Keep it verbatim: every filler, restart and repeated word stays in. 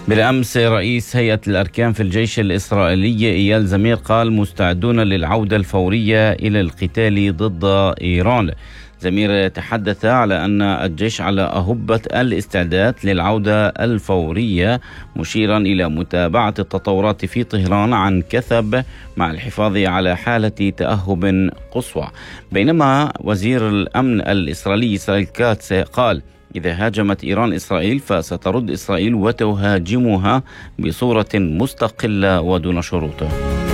بالأمس رئيس هيئة الأركان في الجيش الإسرائيلي إيال زمير قال مستعدون للعودة الفورية إلى القتال ضد إيران. زمير تحدث على أن الجيش على أهبة الاستعداد للعودة الفورية، مشيرا إلى متابعة التطورات في طهران عن كثب مع الحفاظ على حالة تأهب قصوى. بينما وزير الأمن الإسرائيلي إسرائيل كاتس قال إذا هاجمت إيران إسرائيل فسترد إسرائيل وتهاجمها بصورة مستقلة ودون شروط.